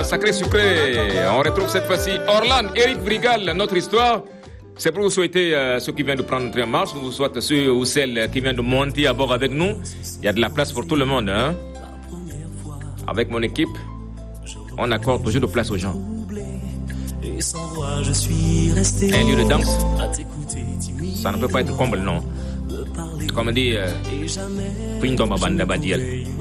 Sacré Sucré. On retrouve cette fois-ci Orlan, Eric Brigal, notre histoire. C'est pour vous souhaiter ceux qui viennent de prendre notre marche, vous souhaitez ceux ou celles qui viennent de monter à bord avec nous. Il y a de la place pour tout le monde. Hein? Avec mon équipe, on accorde toujours de place aux gens. Un lieu de danse, ça ne peut pas être comble, non. Comme dit Pindom Banda Badiel.